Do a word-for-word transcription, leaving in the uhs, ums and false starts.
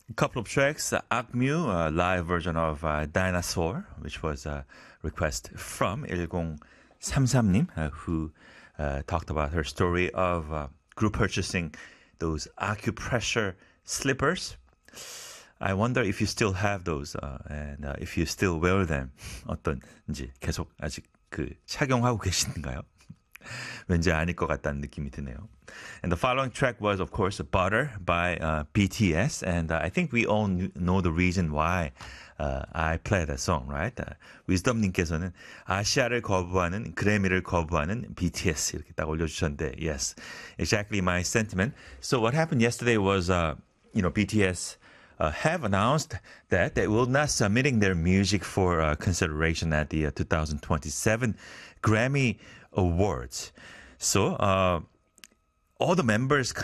A couple of tracks, uh, Akmu, a live version of uh, Dinosaur, which was a request from 천삼십삼 님, uh, who uh, talked about her story of uh, group purchasing those acupressure slippers. I wonder if you still have those uh, and uh, if you still wear them. 어떤지 계속 아직 그 착용하고 계신가요? 왠지 아닐 것 같다는 느낌이 드네요. And the following track was, of course, Butter by uh, B T S. And uh, I think we all knew, know the reason why uh, I play that song, right? Uh, wisdom님께서는 아시아를 거부하는, 그래미를 거부하는 비티에스 이렇게 딱 올려주셨는데, yes, exactly my sentiment. So what happened yesterday was, uh, you know, B T S Uh, have announced that they will not submitting their music for uh, consideration at the uh, twenty twenty-seven Grammy Awards. So uh, all the members